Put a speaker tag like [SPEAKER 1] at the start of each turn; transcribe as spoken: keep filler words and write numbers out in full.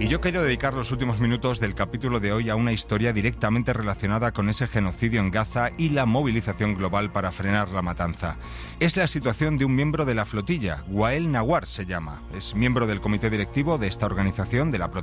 [SPEAKER 1] Y yo quiero dedicar los últimos minutos del capítulo de hoy a una historia directamente relacionada con ese genocidio en Gaza y la movilización global para frenar la matanza. Es la situación de un miembro de la flotilla, Wael Nawar se llama. Es miembro del comité directivo de esta organización, de la